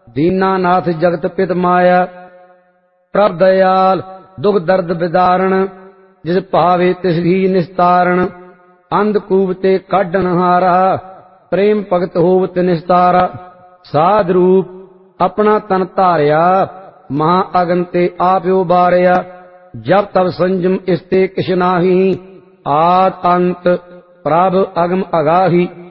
दीनानाथ जगत पित माया। प्रभ दयाल दुख दर्द विदारण, जिस भावे तिस ही निस्तारण। अंधकूप ते काढन हारा, प्रेम भगत होवत निस्तारा। साध रूप अपना तन धारिया, महा अगन ते आप उबारिया। जब तब संजम इसते किश नाही, आद अंत प्रभ अगम अगाही।